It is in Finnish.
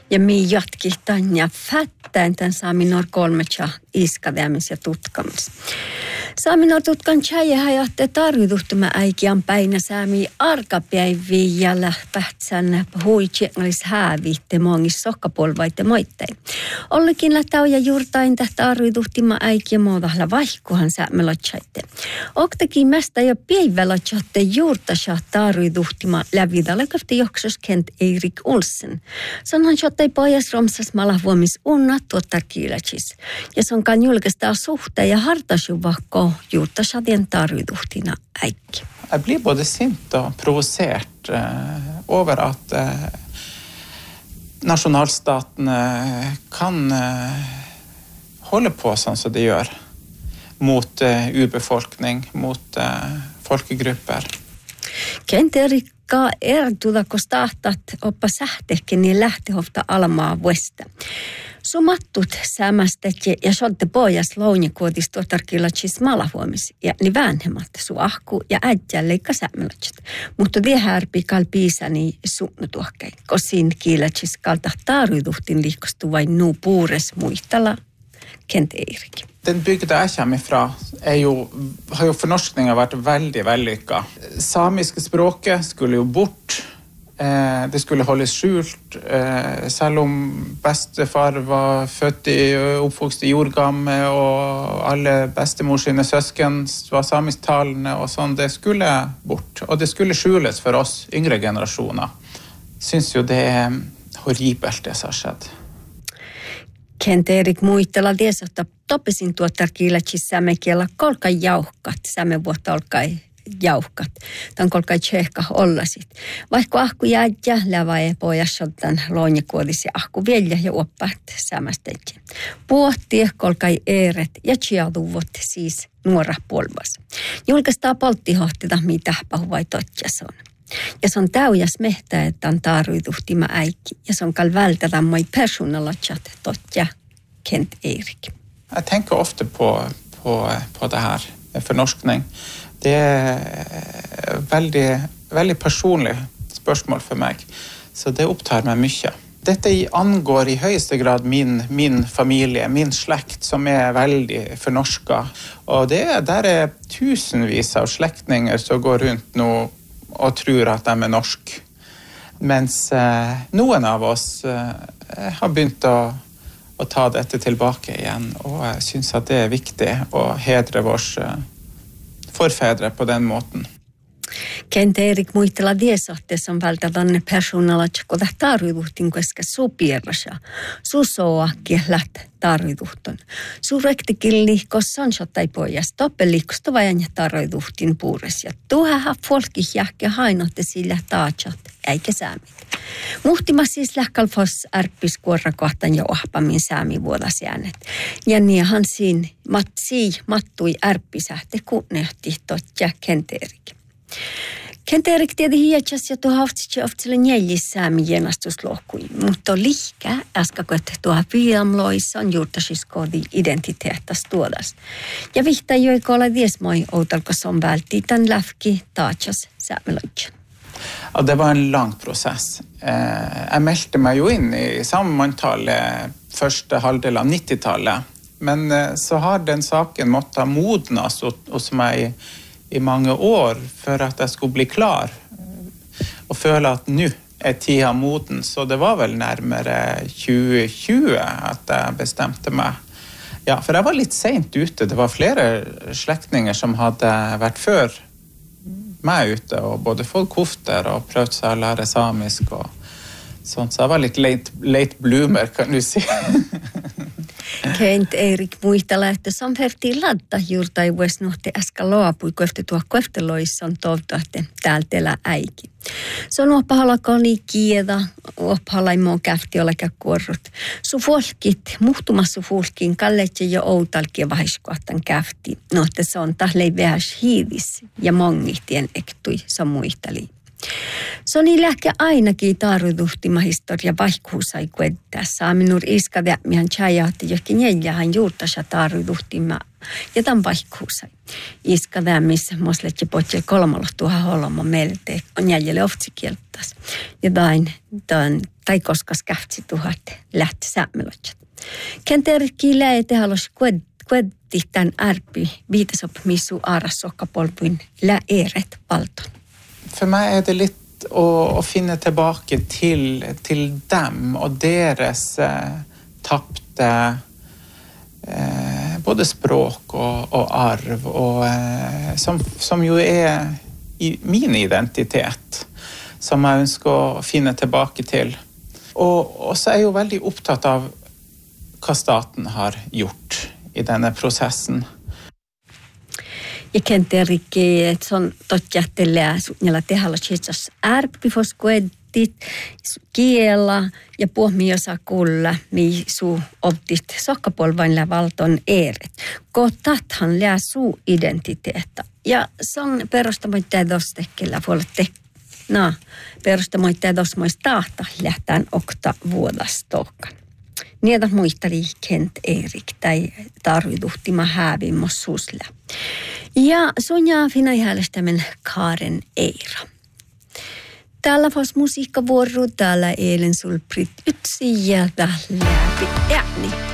Ja mi jatki tanja fättäin tämän saaminor kolmetsa iskavämis ja tutkamis. Saaminor tutkan tjäjähä johte tarviduhtuma äikiän päinä saami arkapäiviä ja lähpähtsän huitsengalis hääviitte mongis sokkapolvaitte moittein. Ollekin lähtauja juurtain tähtä arviduhtima äikiä muodahla vaihkuhan säämelotsaite. Oktakin mästä jo päivälotsatte juurtasa tarviduhtima lävidalekafte joksos Kent Erik Olsen. Sanhan shottai pojas romsas malavuomis unna tuottarkiilätsis. Ja sonkaan julkistaa suhteen ja hartasjuvakko juurtasadien tarviduhtina äikki. Jag blir både sint och provocerat över att nationalstaten kan hålla på sånt som det gör mot urbefolkning, mot folkgrupper. Kent Erikka ertudako stahtat oppa sähtehken niin lähtehofta almaa vuesta. Sumattut sämästetjä ja sotte pojas lounjakuotis tuotarkilatsis malahuomis ja ni väänhemmat su ahku ja äijä leikka sämmelatsit. Mutta viehärpi kalpiisani suunnutuhkei, kosin kiilatsis kalta taaryduhtin liikostu vain nuu puures muistala Kent Erik. Den bygda jag kommer ifrån har ju förnorskningen varit väldigt vellykka. Samiska språket skulle ju bort. Det skulle hållas skjult. Selv om bestefar var født oppvokst i Jordgamme og alle bestemor sine søsken var samisktalende og sånn, det skulle bort. Og det skulle skjules for oss yngre generasjoner. Syns jo det er horribelt det som har skjedd. Kent Erik muistella tiesottaa toppisin tuottarkiilätsis sämekielä kolka jauhkat, sämevuotta olkai jauhkat. Tämän kolkai tseehka ollasit. Vaikka ahku jäädjä, lävä ja pojassoltan loonjakuodisi ahku vielä ja oppaat sämästetjä. Puhtia kolkai eeret ja tjiaduvot siis nuora polvas. Julkaistaa polttihohtita, mitä pahuvai totjas on. Ja se on täyjäs mehtä, että on taaryduhtima äikki. Ja se on kall vältävä moi personalatsat totja Kent Erik. Jag tänker ofta på det här med förnorskning. Det är väldigt personligt spörsmål för mig. Så det upptar mig mycket. Detta angår i högsta grad min familj, min släkt som är väldigt förnorska. Och där är tusenvis av släktingar som går runt nu och tror att de är norsk. Men någon av oss har begynt att ta detta tillbaka igen. Och jag syns att det är viktigt att hedra vårs forfäder på den måten. Kent Erik muistella diesohteessa on välttävänne personalat, kun tarviduhtin koska supierrasa. Susoakki läht tarviduhton. Surektikilli, koska sanshottai pojas toppeliikosta vajan tarviduhtin puures. Ja tuohähä folki jähkä hainotte sillä taatsat, eikä saamit. Muhtima siis lähkalfos ärppis kuorrakohtan ja ohpamin saamivuodasjäänet. Ja niinhan siinä mattui ärppisähte kunnehti totja Kent Erik. Kent Erik tiedi hietsas ja tuo hautsitsi oftille neljissäämi jenastuslohkui, mutta lihkä äskakoet tuo viamloissa on juurtasiskoodi identiteettas tuodas. Ja vihta joiko ole viesmoi outalkos on vältti tämän läfki taatsas säämelöitsän. Ja, det var en lång process. Jag meldte mig ju in i sammantalet första halvdelen av 90-talet. Men så har den saken måttet modnas hos mig i många år för att jag skulle bli klar. Och føle att nu är tiden moden. Så det var väl närmare 2020 att jag bestämde mig. Ja, för jag var lite sent ute. Det var flera släktingar som hade varit för mig ute och både fått koftor och prövat sig att lära samisk och sånt. Så jag var lite late bloomer kan du säga. Kent Erik muistella, että samfertiin ladda juurta ei vois nuhti äsken loapui, kun efter tuo koefteloissa on toivottu, täältä elää äiki. Se on opahalla koni kieda, opahalla ei muu käfti olekä kuorrut. Su folkit, muhtumassa folkin, kallet ja outalkia vahiskohtan käfti. No, että se on tahlei vähäs hiivis ja mongihtien ektui, se muisteli. Se on lähkä ainakin tarviduhtima historia vaihkuusai kuettää. Saaminur iskade mihan tjäjahti johonkin neljähän juurtasa tarviduhtima ja tämän vaihkuusai. Iskade missä mosletja potje kolmalla tuohon holma melte on jäljelle oftsi kieltäs. Ja tämän tai koska skäftsi tuhat lähti säämelötsät. Kenterikki lähti halusi kuetti tämän ärpi viitasop missu aarassokapolpuin läeret valton. För mig är det lite att finna tillbaka till dem och deras tappade både språk och arv och som ju är i min identitet som jag önskar finna tillbaka till. Och så är jag väldigt upptatt av vad staten har gjort i denna processen. Ja kenterikki, että se on totjattelee suunnilla tehalla chiitsas ärppifoskoetit kiela ja puhmi josa kulla, mi suu optit sokkapolvainla valton eeret. Kotathan lää suu identiteetta. Ja se on perustamoittaa dostekellä puolette. Perustamoittaa tosmoista tahta lähtään okta vuodastokan. Niitä muisteli Kent Erik tai tarviduhtima hävimossuusla. Ja Sonja Finajäljestämen Karen Eira. Täällä fos musiikkavuoro, täällä eilen sulprit ytsi ja läpi ääni.